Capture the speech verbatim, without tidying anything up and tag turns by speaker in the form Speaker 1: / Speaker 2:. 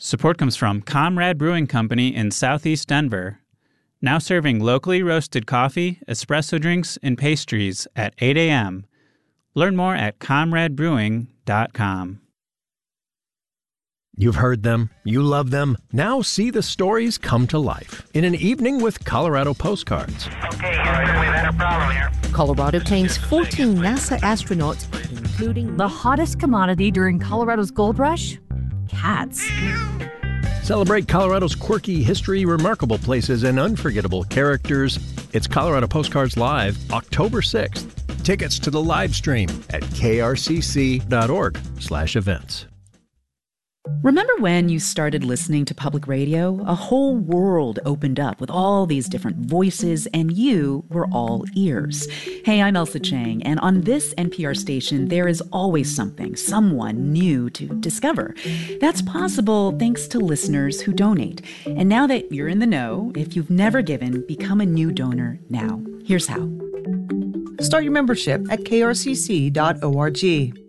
Speaker 1: Support comes from Comrade Brewing Company in Southeast Denver, now serving locally roasted coffee, espresso drinks, and pastries at eight a.m. Learn more at comrade brewing dot com.
Speaker 2: You've heard them, you love them. Now see the stories come to life in an evening with Colorado Postcards.
Speaker 3: Okay, Houston, we've had a problem here.
Speaker 4: Colorado claims fourteen NASA astronauts, including
Speaker 5: the hottest commodity during Colorado's gold rush, cats.
Speaker 2: Celebrate Colorado's quirky history, remarkable places, and unforgettable characters. It's Colorado Postcards Live, October sixth. Tickets to the live stream at krcc.org slash events.
Speaker 6: Remember when you started listening to public radio? A whole world opened up with all these different voices, and you were all ears. Hey, I'm Elsa Chang, and on this N P R station, there is always something, someone new to discover. That's possible thanks to listeners who donate. And now that you're in the know, if you've never given, become a new donor now. Here's how.
Speaker 7: Start your membership at k r c c dot org.